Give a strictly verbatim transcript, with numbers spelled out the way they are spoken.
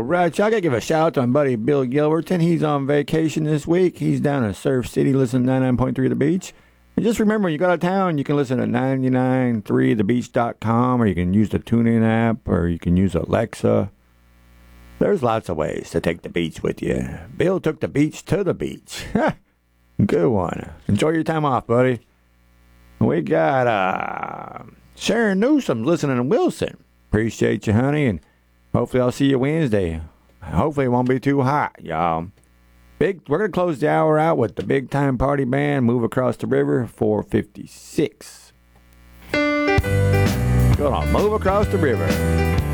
right, y'all. I gotta give a shout out to my buddy Bill Gilberton. He's on vacation this week. He's down in Surf City listening to ninety-nine point three The Beach. And just remember, when you go out of town, you can listen to ninety-nine point three the beach dot com, or you can use the TuneIn app, or you can use Alexa. There's lots of ways to take the beach with you. Bill took the beach to the beach. Good one. Enjoy your time off, buddy. We got uh, Sharon Newsom listening to Wilson. Appreciate you, honey, and hopefully I'll see you Wednesday. Hopefully it won't be too hot, y'all. Big. We're going to close the hour out with the Big Time Party Band, Move Across the River, four fifty-six. Go on, Move Across the River.